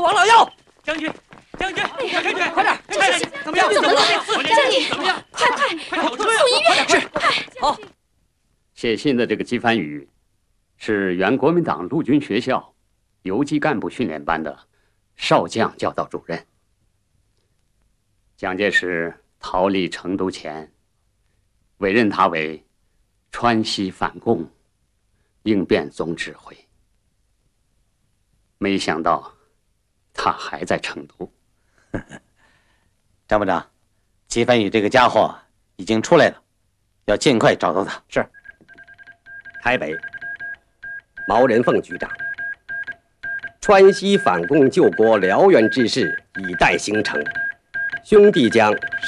王老幺。 将军，将军，将军， 快点！怎么样？ 怎么了？将军， 怎么样？ 快送医院！ 是，好。 写信的这个姬凡宇，是原国民党陆军学校游击干部训练班的少将教导主任。蒋介石逃离成都前，委任他为川西反共应变总指挥。没想到他还在成都。 张部长，姬凡宇这个家伙已经出来了，要尽快找到他。 是。台北，毛人凤局长，川西反共救国燎原之势已待形成，兄弟将